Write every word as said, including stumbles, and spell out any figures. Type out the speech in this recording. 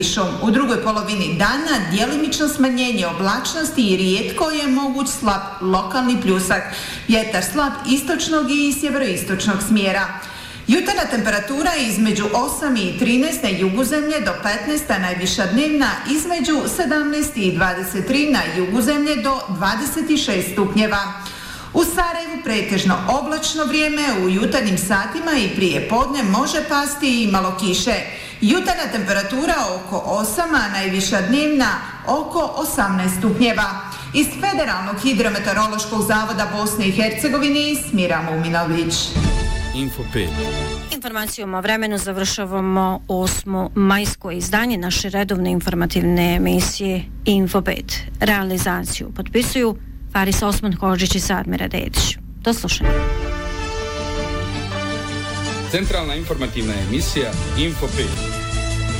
U drugoj polovini dana djelimično smanjenje oblačnosti i rijetko je moguć slab lokalni pljusak. Vjetar slab istočnog i sjeveroistočnog smjera. Jutarnja temperatura je između osam i trinaest na jugu zemlje do petnaest, a najviša dnevna između sedamnaest i dvadeset tri na jugu zemlje do dvadeset šest stupnjeva. U Sarajevu pretežno oblačno vrijeme, u jutarnjim satima i prije podne može pasti i malo kiše. Jutarnja temperatura oko osam, a najviša dnevna oko osamnaest stupnjeva. Iz Federalnog hidrometeorološkog zavoda Bosne i Hercegovine, Smira Muminović. Info pet. Informacijom o vremenu završavamo osmo majsko izdanje naše redovne informativne emisije Info pet. Realizaciju potpisuju Faris Osman Hodžić i Sadmira Dedić. Do slušanja. Centralna informativna emisija Info pet.